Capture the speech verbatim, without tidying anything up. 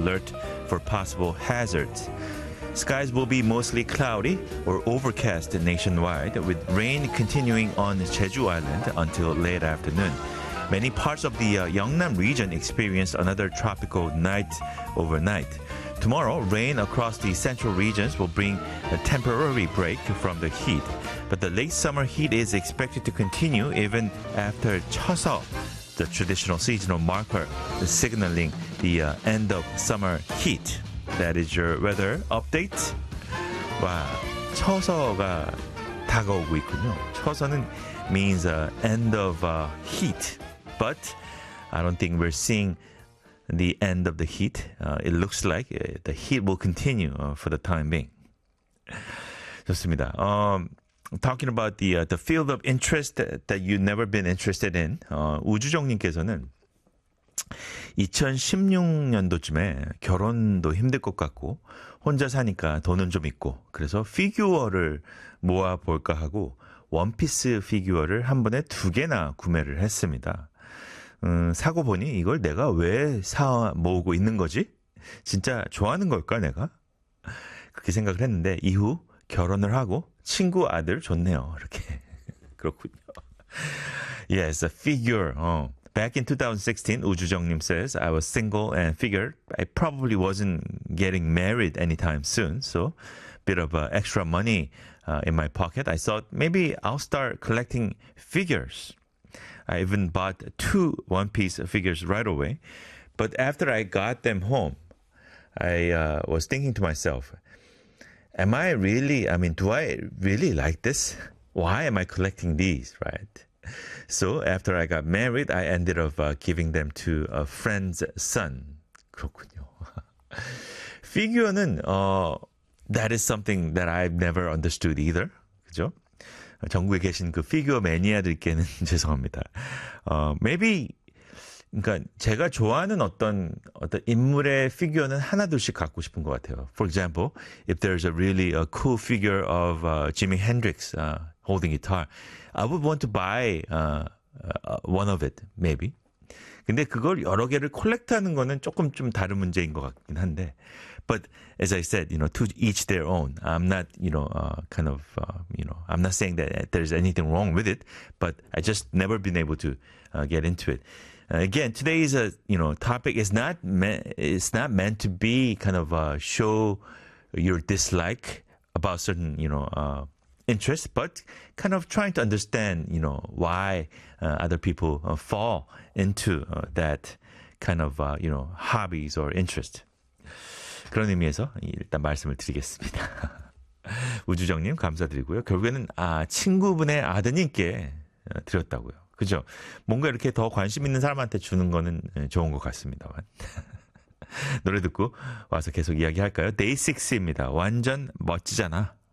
alert for possible hazards. Skies will be mostly cloudy or overcast nationwide, with rain continuing on Jeju Island until late afternoon. Many parts of the uh, Yeongnam region experienced another tropical night overnight. Tomorrow, rain across the central regions will bring a temporary break from the heat. But the late summer heat is expected to continue even after Cheoseok, the traditional seasonal marker signaling the uh, end of summer heat. That is your weather update. 와, 처서가 다가오고 있군요. 처서는 means uh, end of uh, heat. But I don't think we're seeing the end of the heat. Uh, it looks like uh, the heat will continue uh, for the time being. 좋습니다. Um, talking about the uh, the field of interest that, that you've never been interested in. 어, 우주정님께서는 이천십육 년도쯤에 결혼도 힘들 것 같고 혼자 사니까 돈은 좀 있고 그래서 피규어를 모아볼까 하고 원피스 피규어를 한 번에 두 개나 구매를 했습니다. 음, 사고 보니 이걸 내가 왜 사 모으고 있는 거지? 진짜 좋아하는 걸까 내가? 그렇게 생각을 했는데 이후 결혼을 하고 친구 아들 좋네요. 이렇게 그렇군요. Yes, a figure. 어. Back in twenty sixteen, 우주정님 says, I was single and figured I probably wasn't getting married anytime soon. So, bit of uh, extra money uh, in my pocket. I thought maybe I'll start collecting figures. I even bought two one-piece figures right away. But after I got them home, I uh, was thinking to myself, am I really, I mean, do I really like this? Why am I collecting these, right? So after I got married, I ended up uh, giving them to a friend's son. 그렇군요. 피규어는 uh, that is something that I've never understood either. 그죠? 전국에 계신 그 피규어 매니아들께는 죄송합니다. Uh, maybe 그러니까 제가 좋아하는 어떤 어떤 인물의 피규어는 하나둘씩 갖고 싶은 것 같아요. For example, if there's a really a cool figure of uh, Jimi Hendrix uh, holding guitar, I would want to buy uh, uh, one of it, maybe. 근데 그걸 여러 개를 콜렉트하는 거는 조금 좀 다른 문제인 것 같긴 한데, but as I said, you know, to each their own. I'm not, you know, uh, kind of, uh, you know, I'm not saying that there's anything wrong with it, but I just never been able to uh, get into it. Uh, again, today's uh, you know topic is not me- it's not meant to be kind of uh, show your dislike about certain you know uh, interests, but kind of trying to understand you know why uh, other people uh, fall into uh, that kind of uh, you know hobbies or interest. 그런 의미에서 일단 말씀을 드리겠습니다. 우주정님 감사드리고요. 결국에는 아 친구분의 아드님께 어, 드렸다고요. 그죠? 뭔가 이렇게 더 관심 있는 사람한테 주는 거는 좋은 것 같습니다만. 노래 듣고 와서 계속 이야기할까요? 데이식스입니다. 완전 멋지잖아.